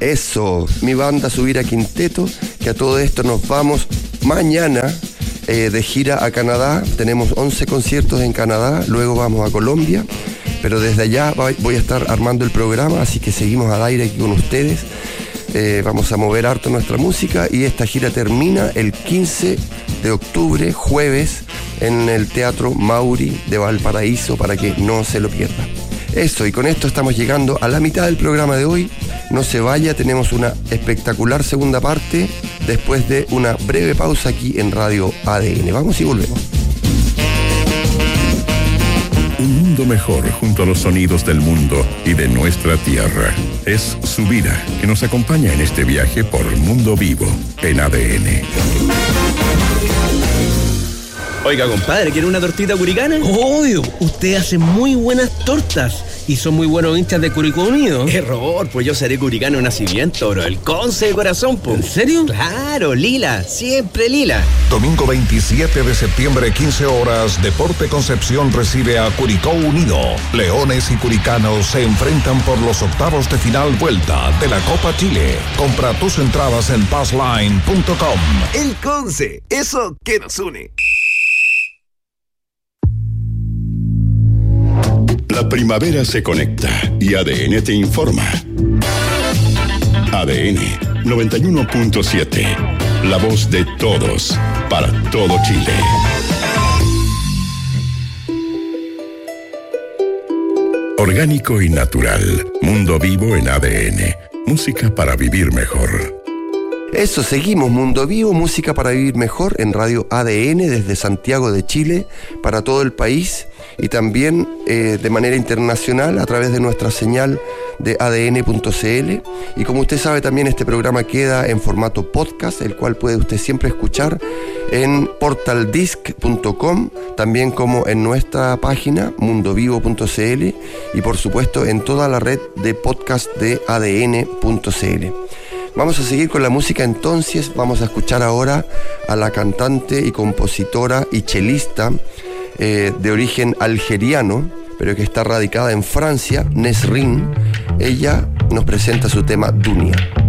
Eso, mi banda Subira Quinteto, que a todo esto nos vamos mañana de gira a Canadá. Tenemos 11 conciertos en Canadá, luego vamos a Colombia, pero desde allá voy a estar armando el programa, así que seguimos al aire aquí con ustedes. Vamos a mover harto nuestra música y esta gira termina el 15 de octubre, jueves, en el Teatro Mauri de Valparaíso, para que no se lo pierda. Eso, y con esto estamos llegando a la mitad del programa de hoy. No se vaya, tenemos una espectacular segunda parte después de una breve pausa aquí en Radio ADN. Vamos y volvemos. Un mundo mejor junto a los sonidos del mundo y de nuestra tierra. Es Subira, que nos acompaña en este viaje por Mundo Vivo en ADN. Oiga, compadre, ¿quiere una tortita curicana? Obvio, usted hace muy buenas tortas y son muy buenos hinchas de Curicó Unido. Error, pues yo seré curicano de nacimiento, bro. El Conce de corazón, pues. ¿En serio? Claro, lila, siempre lila. Domingo 27 de septiembre, 15 horas, Deporte Concepción recibe a Curicó Unido. Leones y curicanos se enfrentan por los octavos de final vuelta de la Copa Chile. Compra tus entradas en passline.com. El Conce, eso que nos une. La primavera se conecta y ADN te informa. ADN 91.7. La voz de todos, para todo Chile. Orgánico y natural. Mundo Vivo en ADN. Música para vivir mejor. Eso, seguimos Mundo Vivo, música para vivir mejor en Radio ADN desde Santiago de Chile para todo el país y también de manera internacional a través de nuestra señal de adn.cl. Y como usted sabe, también este programa queda en formato podcast, el cual puede usted siempre escuchar en portaldisc.com, también como en nuestra página mundovivo.cl y por supuesto en toda la red de podcast de adn.cl. Vamos a seguir con la música entonces. Vamos a escuchar ahora a la cantante y compositora y chelista de origen algeriano, pero que está radicada en Francia, Nesrin. Ella nos presenta su tema Dunia.